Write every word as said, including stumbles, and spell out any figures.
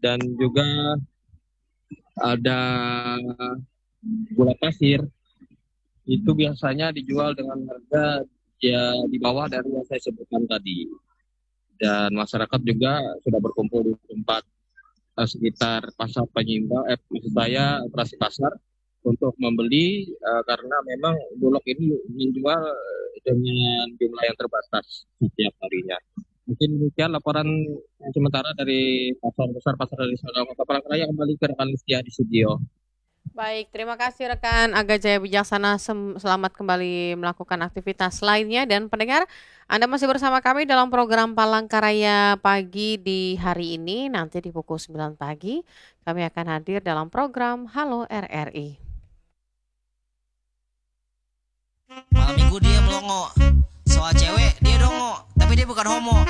dan juga ada gula pasir. Itu biasanya dijual dengan harga ya di bawah dari yang saya sebutkan tadi. Dan masyarakat juga sudah berkumpul di tempat eh, sekitar pasar penyimbang, eh, maksud saya operasi pasar untuk membeli eh, karena memang Bulog ini menjual eh, dengan jumlah yang terbatas setiap harinya. Mungkin demikian laporan sementara dari pasar besar pasar tradisional Kota Palangkaraya, kembali ke rekan Listia di studio. Baik, terima kasih rekan Aga Jaya Bijaksana. Sem- Selamat kembali melakukan aktivitas lainnya. Dan pendengar, Anda masih bersama kami dalam program Palangkaraya Pagi di hari ini. Nanti di pukul sembilan pagi, kami akan hadir dalam program Halo R R I. Malam minggu dia melongo. Soal cewek dia dongo, tapi dia bukan homo.